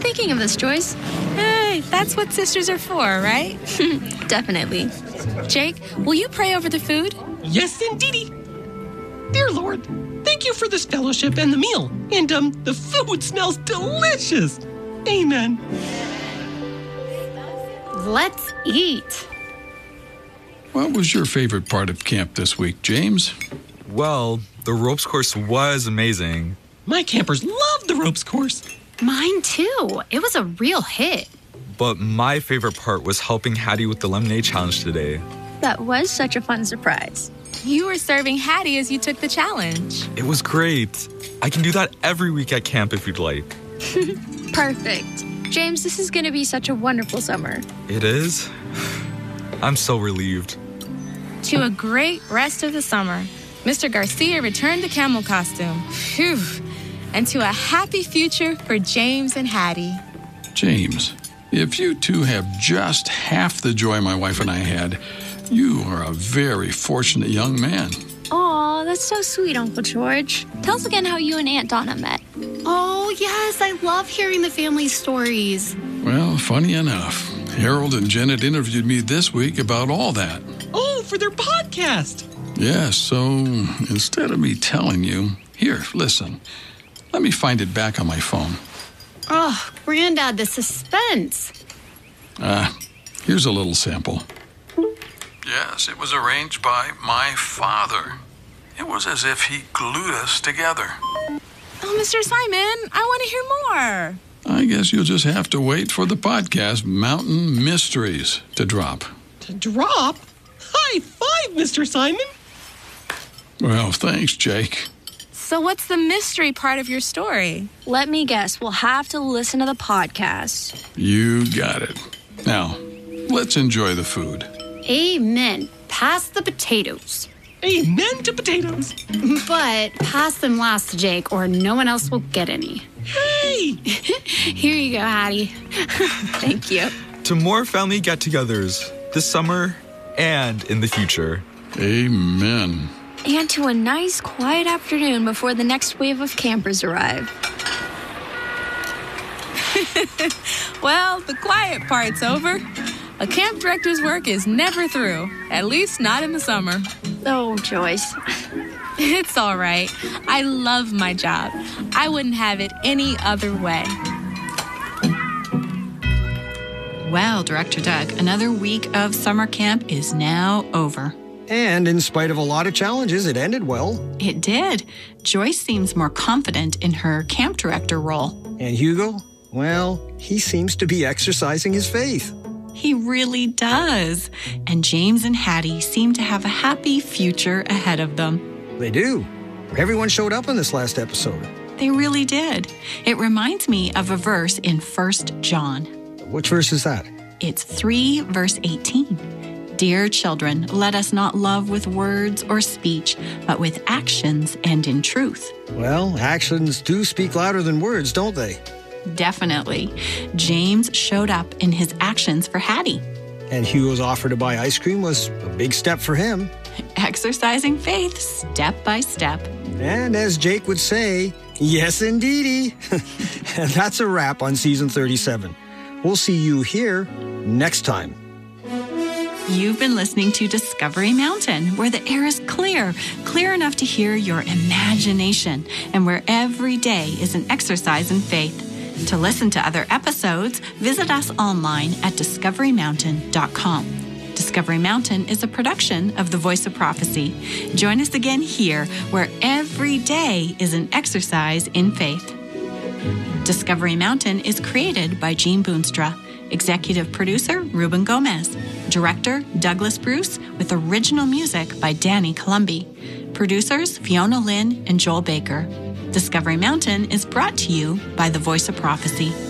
thinking of this, Joyce. Hey, that's what sisters are for, right? Definitely. Jake, will you pray over the food? Yes, indeedy. Dear Lord, thank you for this fellowship and the meal. And, the food smells delicious. Amen. Let's eat. What was your favorite part of camp this week, James? Well, the ropes course was amazing. My campers loved the ropes course. Mine too. It was a real hit. But my favorite part was helping Hattie with the lemonade challenge today. That was such a fun surprise. You were serving Hattie as you took the challenge. It was great. I can do that every week at camp if you'd like. Perfect. James, this is going to be such a wonderful summer. It is? I'm so relieved. To a great rest of the summer. Mr. Garcia returned the camel costume. Phew. And to a happy future for James and Hattie. James, if you two have just half the joy my wife and I had, you are a very fortunate young man. Aw, that's so sweet, Uncle George. Tell us again how you and Aunt Donna met. Oh, yes, I love hearing the family stories. Well, funny enough, Harold and Janet interviewed me this week about all that. Oh, for their podcast. Yes, so instead of me telling you, here, listen. Let me find it back on my phone. Oh, Granddad, the suspense. Here's a little sample. Yes, it was arranged by my father. It was as if he glued us together. Oh, Mr. Simon, I want to hear more. I guess you'll just have to wait for the podcast Mountain Mysteries to drop. To drop? High five, Mr. Simon. Well, thanks, Jake. So what's the mystery part of your story? Let me guess, we'll have to listen to the podcast. You got it. Now, let's enjoy the food. Amen. Pass the potatoes. Amen to potatoes. But pass them last to Jake, or no one else will get any. Hey! Here you go, Hattie. Thank you. To more family get-togethers this summer and in the future. Amen. And to a nice, quiet afternoon before the next wave of campers arrive. Well, the quiet part's over. A camp director's work is never through, at least not in the summer. Oh, Joyce. It's all right. I love my job. I wouldn't have it any other way. Well, Director Doug, another week of summer camp is now over. And in spite of a lot of challenges, it ended well. It did. Joyce seems more confident in her camp director role. And Hugo? Well, he seems to be exercising his faith. He really does. And James and Hattie seem to have a happy future ahead of them. They do. Everyone showed up in this last episode. They really did. It reminds me of a verse in 1 John. Which verse is that? It's 3, verse 18. Dear children, let us not love with words or speech, but with actions and in truth. Well, actions do speak louder than words, don't they? Definitely. James showed up in his actions for Hattie. And Hugo's offer to buy ice cream was a big step for him. Exercising faith step by step. And as Jake would say, yes, indeedy. And that's a wrap on season 37. We'll see you here next time. You've been listening to Discovery Mountain, where the air is clear enough to hear your imagination, and where every day is an exercise in faith. To listen to other episodes, visit us online at discoverymountain.com. Discovery Mountain is a production of The Voice of Prophecy. Join us again here, where every day is an exercise in faith. Discovery Mountain is created by Jean Boonstra. Executive producer, Ruben Gomez. Director, Douglas Bruce, with original music by Danny Columbi. Producers, Fiona Lynn and Joel Baker. Discovery Mountain is brought to you by The Voice of Prophecy.